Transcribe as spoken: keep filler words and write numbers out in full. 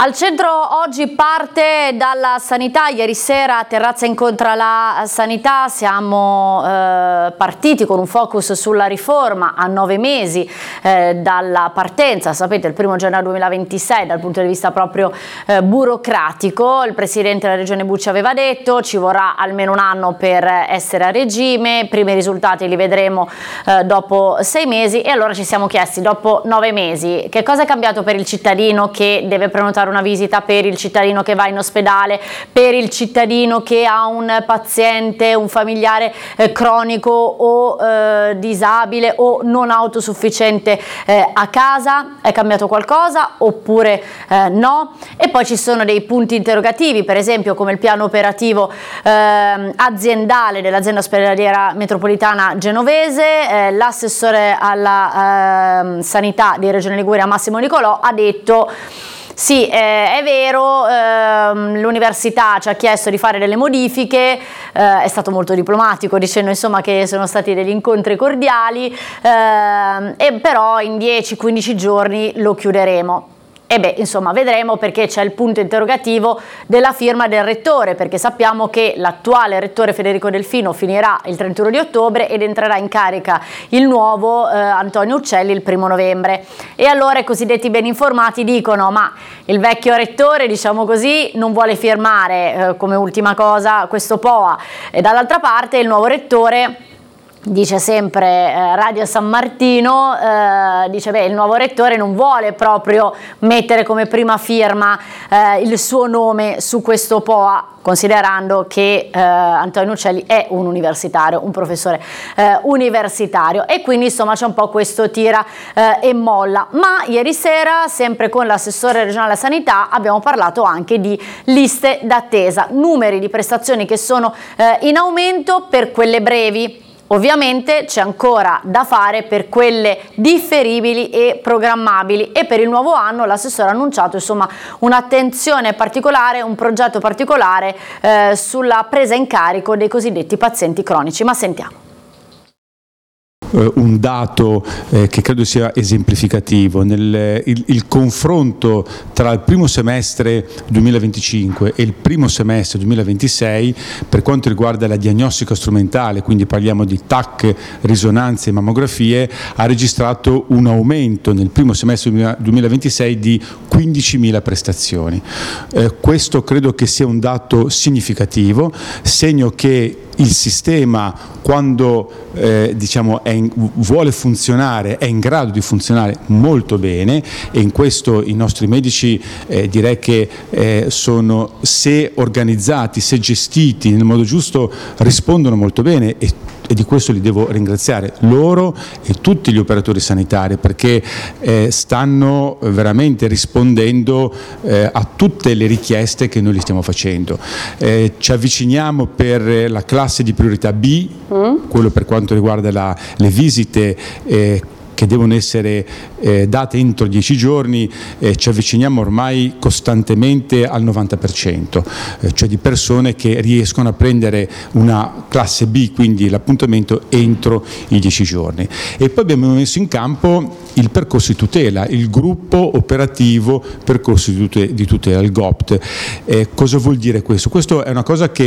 Al centro oggi parte dalla sanità. Ieri sera Terrazza incontra la sanità, siamo eh, partiti con un focus sulla riforma a nove mesi eh, dalla partenza, sapete il primo gennaio duemilaventisei dal punto di vista proprio eh, burocratico. Il Presidente della Regione Bucci aveva detto ci vorrà almeno un anno per essere a regime, primi risultati li vedremo eh, dopo sei mesi e allora ci siamo chiesti dopo nove mesi che cosa è cambiato per il cittadino che deve prenotare una visita, per il cittadino che va in ospedale, per il cittadino che ha un paziente, un familiare eh, cronico o eh, disabile o non autosufficiente eh, a casa. È cambiato qualcosa oppure eh, no? E poi ci sono dei punti interrogativi, per esempio come il piano operativo eh, aziendale dell'azienda ospedaliera metropolitana genovese. Eh, l'assessore alla eh, sanità di Regione Liguria Massimo Nicolò ha detto sì, eh, è vero, ehm, l'università ci ha chiesto di fare delle modifiche, eh, è stato molto diplomatico dicendo insomma che sono stati degli incontri cordiali, ehm, e però in dieci quindici giorni lo chiuderemo. E beh, insomma, vedremo, perché c'è il punto interrogativo della firma del rettore, perché sappiamo che l'attuale rettore Federico Delfino finirà il trentuno di ottobre ed entrerà in carica il nuovo eh, Antonio Uccelli il primo novembre. E allora i cosiddetti ben informati dicono ma il vecchio rettore, diciamo così, non vuole firmare eh, come ultima cosa questo P O A, e dall'altra parte il nuovo rettore dice sempre eh, Radio San Martino, eh, dice beh il nuovo rettore non vuole proprio mettere come prima firma eh, il suo nome su questo P O A, considerando che eh, Antonio Uccelli è un universitario, un professore eh, universitario, e quindi insomma c'è un po' questo tira eh, e molla. Ma ieri sera, sempre con l'assessore regionale alla sanità, abbiamo parlato anche di liste d'attesa, numeri di prestazioni che sono eh, in aumento per quelle brevi. Ovviamente c'è ancora da fare per quelle differibili e programmabili, e per il nuovo anno l'assessore ha annunciato insomma un'attenzione particolare, un progetto particolare eh, sulla presa in carico dei cosiddetti pazienti cronici. Ma sentiamo. Un dato eh, che credo sia esemplificativo. Nel, il, il confronto tra il primo semestre duemilaventicinque e il primo semestre duemilaventisei per quanto riguarda la diagnostica strumentale, quindi parliamo di T A C, risonanze e mammografie, ha registrato un aumento nel primo semestre duemilaventisei di quindicimila prestazioni. Eh, questo credo che sia un dato significativo, segno che il sistema, quando eh, diciamo è in, vuole funzionare, è in grado di funzionare molto bene, e in questo i nostri medici eh, direi che eh, sono, se organizzati, se gestiti nel modo giusto, rispondono molto bene, e, e di questo li devo ringraziare loro e tutti gli operatori sanitari, perché eh, stanno veramente rispondendo eh, a tutte le richieste che noi li stiamo facendo. Eh, ci avviciniamo per la classe di priorità B, mm. quello per quanto riguarda la, le visite eh, che devono essere eh, date entro dieci giorni, eh, ci avviciniamo ormai costantemente al novanta per cento, eh, cioè di persone che riescono a prendere una classe B, quindi l'appuntamento entro i dieci giorni. E poi abbiamo messo in campo il percorso di tutela, il gruppo operativo percorso di tutela, il G O P T. Eh, cosa vuol dire questo? Questo è una cosa che